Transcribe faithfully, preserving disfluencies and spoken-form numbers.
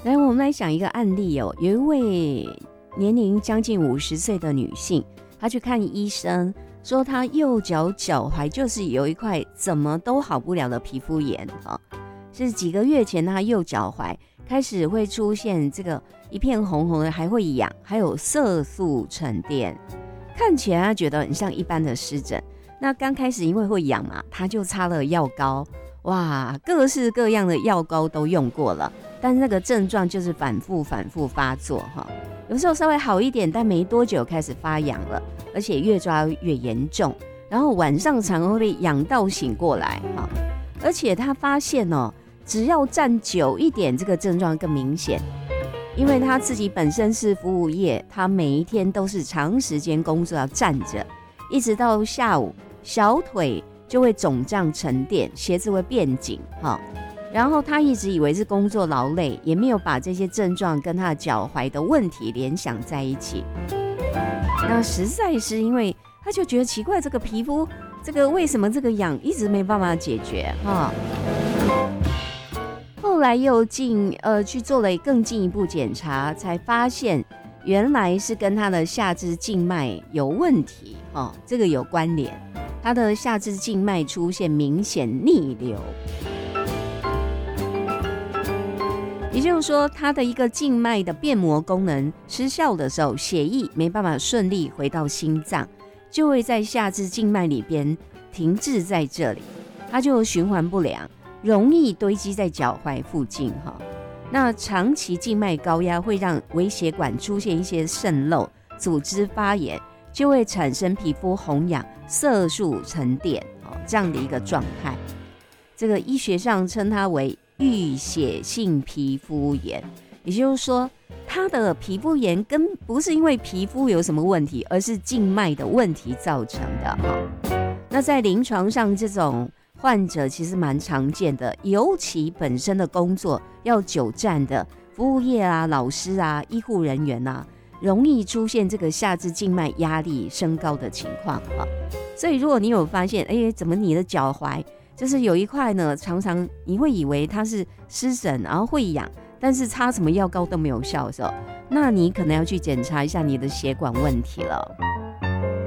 来，我们来讲一个案例哦，有一位年龄将近五十岁的女性，她去看医生，说她右脚脚踝就是有一块怎么都好不了的皮肤炎啊，是几个月前她右脚踝开始会出现这个一片红红的，还会痒，还有色素沉淀，看起来她觉得很像一般的湿疹。那刚开始因为会痒嘛，她就擦了药膏，哇，各式各样的药膏都用过了，但是那个症状就是反复反复发作哈。有时候稍微好一点，但没多久开始发痒了，而且越抓越严重，然后晚上常常会被痒到醒过来哈。而且她发现哦，只要站久一点，这个症状更明显。因为她自己本身是服务业，她每一天都是长时间工作要站着，一直到下午，小腿就会肿胀沉淀，鞋子会变紧哈。然后他一直以为是工作劳累，也没有把这些症状跟他的脚踝的问题联想在一起。那实在是因为他就觉得奇怪，这个皮肤这个为什么这个痒一直没办法解决哈？后来又进呃去做了更进一步检查，才发现原来是跟他的下肢静脉有问题哈，这个有关联，他的下肢静脉出现明显逆流。也就是说，它的一个静脉的变膜功能失效的时候，血液没办法顺利回到心脏，就会在下肢静脉里边停滞在这里，它就循环不良，容易堆积在脚踝附近哈。那长期静脉高压会让微血管出现一些渗漏、组织发炎，就会产生皮肤红痒、色素沉淀这样的一个状态。这个医学上称它为淤血性皮肤炎，也就是说，他的皮肤炎根不是因为皮肤有什么问题，而是静脉的问题造成的。那在临床上，这种患者其实蛮常见的，尤其本身的工作要久站的服务业啊、老师啊、医护人员啊，容易出现这个下肢静脉压力升高的情况啊。所以，如果你有发现，哎，怎么你的脚踝就是有一块呢，常常你会以为它是湿疹，然后会痒，但是擦什么药膏都没有效的时候，那你可能要去检查一下你的血管问题了。